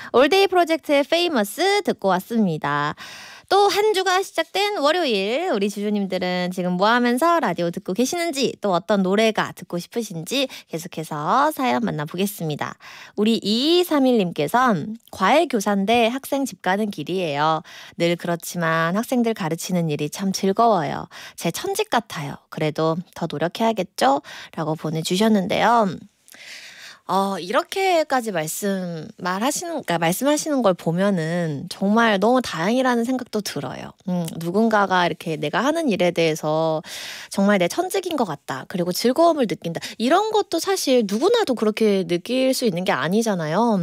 올데이 프로젝트의 페이머스 듣고 왔습니다. 또 한 주가 시작된 월요일, 우리 주주님들은 지금 뭐 하면서 라디오 듣고 계시는지, 또 어떤 노래가 듣고 싶으신지 계속해서 사연 만나보겠습니다. 우리 2231님께서 과외 교사인데 학생 집 가는 길이에요. 늘 그렇지만 학생들 가르치는 일이 참 즐거워요. 제 천직 같아요. 그래도 더 노력해야겠죠? 라고 보내주셨는데요. 이렇게까지 말씀하시는 걸 보면은 정말 너무 다행이라는 생각도 들어요. 누군가가 이렇게 내가 하는 일에 대해서 정말 내 천직인 것 같다. 그리고 즐거움을 느낀다. 이런 것도 사실 누구나도 그렇게 느낄 수 있는 게 아니잖아요.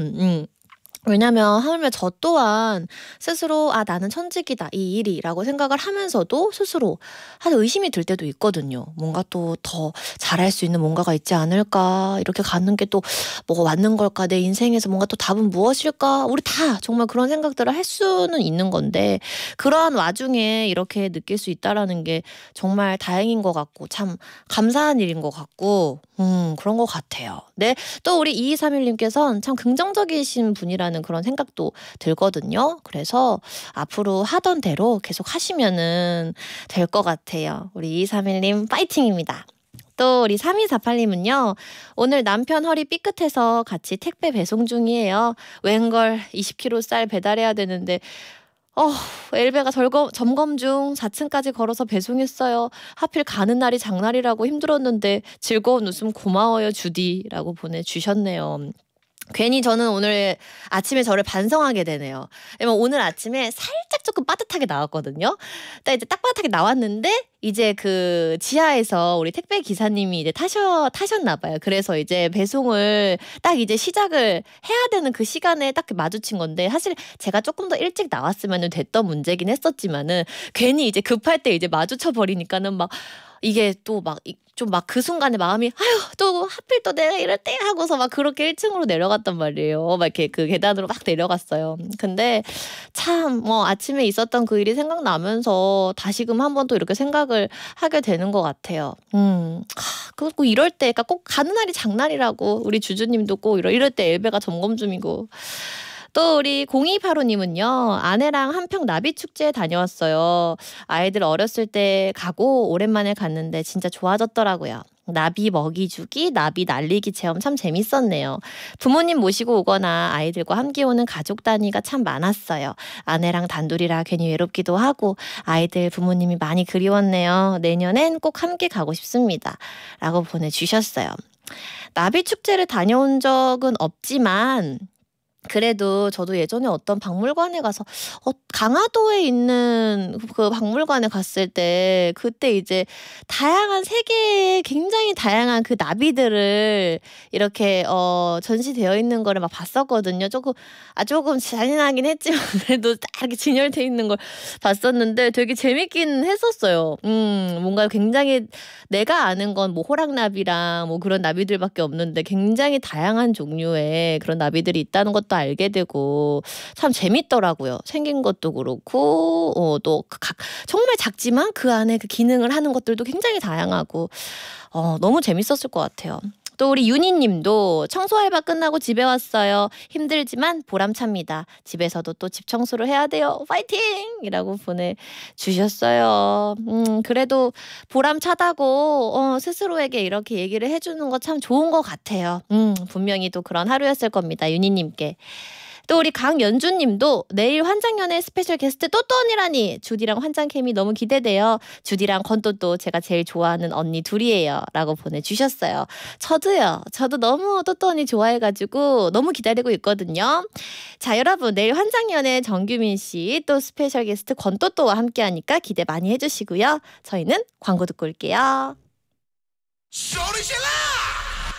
왜냐면 하물며 저 또한 스스로 나는 천직이다 이 일이라고 생각을 하면서도 스스로 사실 의심이 들 때도 있거든요. 뭔가 또 더 잘할 수 있는 뭔가가 있지 않을까, 이렇게 가는 게 또 뭐가 맞는 걸까, 내 인생에서 뭔가 또 답은 무엇일까, 우리 다 정말 그런 생각들을 할 수는 있는 건데 그러한 와중에 이렇게 느낄 수 있다라는 게 정말 다행인 것 같고 참 감사한 일인 것 같고 그런 것 같아요. 네, 또 우리 2231님께서는 참 긍정적이신 분이라는 그런 생각도 들거든요. 그래서 앞으로 하던 대로 계속 하시면은 될 것 같아요. 우리 2231님 파이팅입니다. 또 우리 3248님은요. 오늘 남편 허리 삐끗해서 같이 택배 배송 중이에요. 웬걸 20kg 쌀 배달해야 되는데 엘베가 점검 중 4층까지 걸어서 배송했어요. 하필 가는 날이 장날이라고 힘들었는데 즐거운 웃음 고마워요 주디라고 보내주셨네요. 괜히 저는 오늘 아침에 저를 반성하게 되네요. 왜냐면 오늘 아침에 살짝 조금 빠듯하게 나왔거든요. 딱 빠듯하게 나왔는데 이제 그 지하에서 우리 택배 기사님이 이제 타셨나 봐요. 그래서 이제 배송을 딱 이제 시작을 해야 되는 그 시간에 딱 마주친 건데, 사실 제가 조금 더 일찍 나왔으면 됐던 문제긴 했었지만은 괜히 이제 급할 때 이제 마주쳐 버리니까는 막 이게 또 막 좀 막 그 순간에 마음이 또 하필 또 내가 이럴 때 하고서 막 그렇게 1층으로 내려갔단 말이에요. 막 이렇게 그 계단으로 막 내려갔어요. 근데 참 아침에 있었던 그 일이 생각나면서 다시금 한번 또 이렇게 생각을 하게 되는 것 같아요. 그리고 이럴 때 그러니까 꼭 가는 날이 장날이라고, 우리 주주님도 꼭 이럴 때 엘베가 점검 중이고. 또 우리 0285님은요. 아내랑 한평 나비축제에 다녀왔어요. 아이들 어렸을 때 가고 오랜만에 갔는데 진짜 좋아졌더라고요. 나비 먹이 주기, 나비 날리기 체험 참 재밌었네요. 부모님 모시고 오거나 아이들과 함께 오는 가족 단위가 참 많았어요. 아내랑 단둘이라 괜히 외롭기도 하고 아이들 부모님이 많이 그리웠네요. 내년엔 꼭 함께 가고 싶습니다. 라고 보내주셨어요. 나비축제를 다녀온 적은 없지만 그래도 저도 예전에 어떤 박물관에 가서 강화도에 있는 그 박물관에 갔을 때 그때 이제 다양한 세계의 굉장히 다양한 그 나비들을 이렇게 전시되어 있는 거를 막 봤었거든요. 조금 잔인하긴 했지만 그래도 딱 이렇게 진열돼 있는 걸 봤었는데 되게 재밌긴 했었어요. 뭔가 굉장히 내가 아는 건 뭐 호랑나비랑 뭐 그런 나비들밖에 없는데 굉장히 다양한 종류의 그런 나비들이 있다는 것도 알게 되고 참 재밌더라고요. 생긴 것도 그렇고 또 정말 작지만 그 안에 그 기능을 하는 것들도 굉장히 다양하고 너무 재밌었을 것 같아요. 또 우리 윤희님도 청소 알바 끝나고 집에 왔어요. 힘들지만 보람찹니다. 집에서도 또 집 청소를 해야 돼요. 파이팅! 이라고 보내주셨어요. 그래도 보람차다고 스스로에게 이렇게 얘기를 해주는 거 참 좋은 것 같아요. 분명히 또 그런 하루였을 겁니다. 윤희님께. 또 우리 강연주님도 내일 환장연애 스페셜 게스트 또또 언니라니 주디랑 환장 케미 너무 기대돼요. 주디랑 건또또 제가 제일 좋아하는 언니 둘이에요. 라고 보내주셨어요. 저도요. 저도 너무 또또 언니 좋아해가지고 너무 기다리고 있거든요. 자, 여러분 내일 환장연애 정규민 씨 또 스페셜 게스트 건또또와 함께하니까 기대 많이 해주시고요. 저희는 광고 듣고 올게요. 소리 질러!